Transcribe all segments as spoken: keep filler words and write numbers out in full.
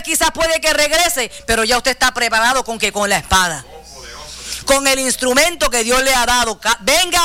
quizás puede que regrese, pero ya usted está preparado con que con la espada, con el instrumento que Dios le ha dado. Venga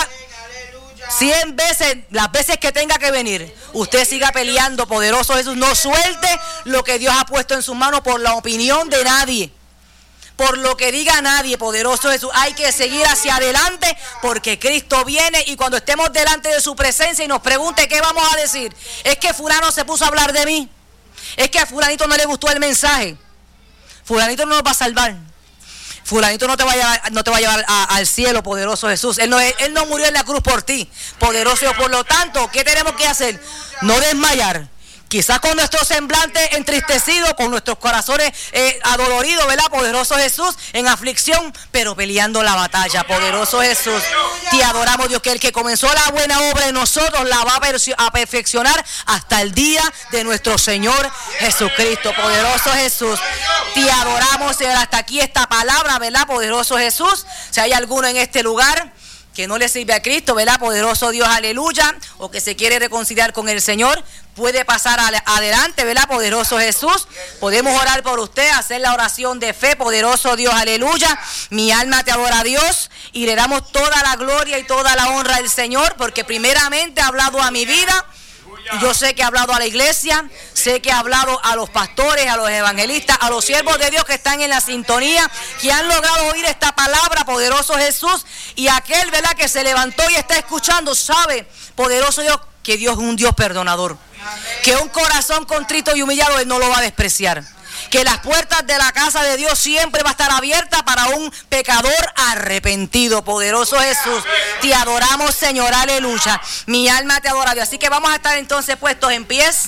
cien veces, las veces que tenga que venir, usted siga peleando, poderoso Jesús. No suelte lo que Dios ha puesto en sus manos por la opinión de nadie, por lo que diga nadie, poderoso Jesús. Hay que seguir hacia adelante porque Cristo viene, y cuando estemos delante de su presencia y nos pregunte qué vamos a decir, es que fulano se puso a hablar de mí, es que a fulanito no le gustó el mensaje, fulanito no nos va a salvar, fulanito no te va a llevar, no te va a llevar a, al cielo, poderoso Jesús. Él no, él no murió en la cruz por ti, poderoso Dios. Por lo tanto, ¿qué tenemos que hacer? No desmayar. Quizás con nuestro semblante entristecido, con nuestros corazones eh, adoloridos, ¿verdad? Poderoso Jesús, en aflicción, pero peleando la batalla, poderoso Jesús. Te adoramos, Dios, que el que comenzó la buena obra en nosotros la va a perfeccionar hasta el día de nuestro Señor Jesucristo, poderoso Jesús. Te adoramos, Señor, hasta aquí esta palabra, ¿verdad? Poderoso Jesús. Si hay alguno en este lugar que no le sirve a Cristo, ¿verdad? Poderoso Dios, aleluya, o que se quiere reconciliar con el Señor, puede pasar adelante, ¿verdad? Poderoso Jesús. Podemos orar por usted, hacer la oración de fe, poderoso Dios, aleluya. Mi alma te adora a Dios, y le damos toda la gloria y toda la honra al Señor, porque primeramente ha hablado a mi vida. Yo sé que ha hablado a la iglesia, sé que ha hablado a los pastores, a los evangelistas, a los siervos de Dios que están en la sintonía, que han logrado oír esta palabra, poderoso Jesús. Y aquel, ¿verdad?, que se levantó y está escuchando, sabe, poderoso Dios, que Dios es un Dios perdonador, que un corazón contrito y humillado Él no lo va a despreciar, que las puertas de la casa de Dios siempre va a estar abierta para un pecador arrepentido, poderoso Jesús. Te adoramos, Señor, aleluya. Mi alma te adora, Dios. Así que vamos a estar entonces puestos en pies.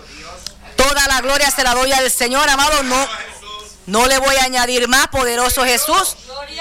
Toda la gloria se la doy al Señor, amado. No, no le voy a añadir más, poderoso Jesús.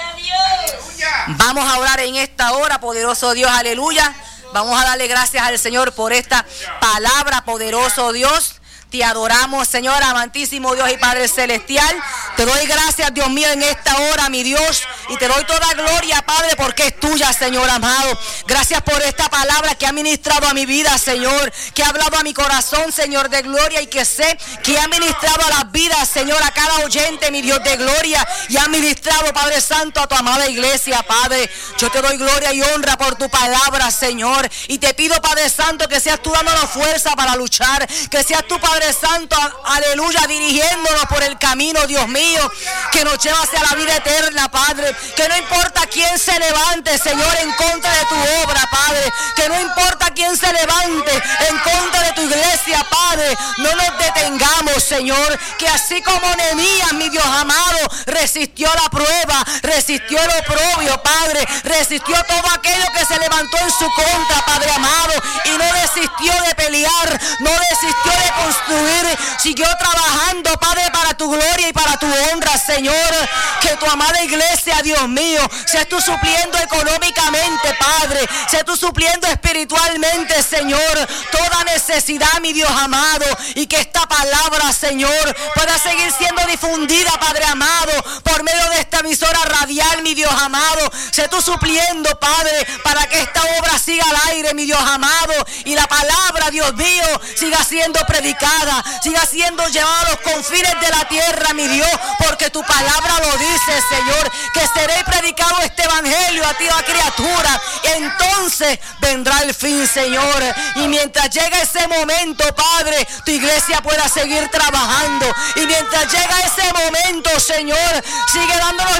Vamos a orar en esta hora, poderoso Dios, aleluya. Vamos a darle gracias al Señor por esta palabra, poderoso Dios. Te adoramos, Señor, amantísimo Dios y Padre Celestial. Te doy gracias, Dios mío, en esta hora, mi Dios. Y te doy toda gloria, Padre, porque es tuya, Señor amado. Gracias por esta palabra que ha ministrado a mi vida, Señor. Que ha hablado a mi corazón, Señor de gloria. Y que sé que ha ministrado a las vidas, Señor, a cada oyente, mi Dios de gloria. Y ha ministrado, Padre Santo, a tu amada iglesia, Padre. Yo te doy gloria y honra por tu palabra, Señor. Y te pido, Padre Santo, que seas tú dándonos fuerza para luchar. Que seas tú, Padre Santo, aleluya, dirigiéndonos por el camino, Dios mío, que nos lleva hacia la vida eterna, Padre. Que no importa quién se levante, Señor, en contra de tu obra, Padre. Que no importa quién se levante en contra de tu iglesia, Padre. No nos detengamos, Señor. Que así como Nehemías, mi Dios amado, resistió la prueba, resistió el oprobio, Padre. Resistió todo aquello que se levantó en su contra, Padre amado. Y no desistió de pelear, no desistió de construir. Siguió trabajando, Padre, para tu gloria y para tu honra, Señor. Que tu amada iglesia, Dios mío, seas tú supliendo económicamente, Padre. Seas tú supliendo espiritualmente, Señor, toda necesidad, mi Dios amado. Y que esta palabra, Señor, pueda seguir siendo difundida, Padre amado, por medio de esta emisora radial, mi Dios amado. Seas tú supliendo, Padre, para que esta obra siga al aire, mi Dios amado. Y la palabra, Dios mío, siga siendo predicada, siga siendo llevado a los confines de la tierra, mi Dios, porque tu palabra lo dice, Señor, que seré predicado este evangelio a ti, a criatura. Entonces vendrá el fin, Señor, y mientras llega ese momento, Padre, tu iglesia pueda seguir trabajando. Y mientras llega ese momento, Señor, sigue dándonos